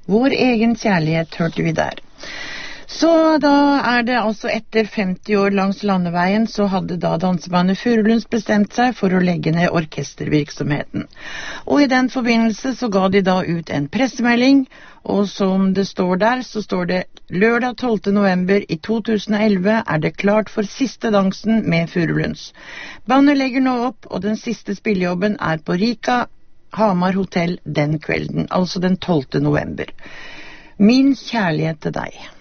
Vår egen kjærlighet hørte vi der. Så da det altså etter 50 år langs landeveien, så hadde da dansebandet Furulunds bestemt seg for å legge ned orkestervirksomheten. Og i den forbindelse så ga de da ut en pressemelding, og som det står der, så står det: lørdag 12. november i 2011 det klart for siste dansen med Furulunds. Bandet legger nå opp, og den siste spillejobben på Rika Hamar Hotel den kvelden, altså den 12. november. Min kjærlighet til deg.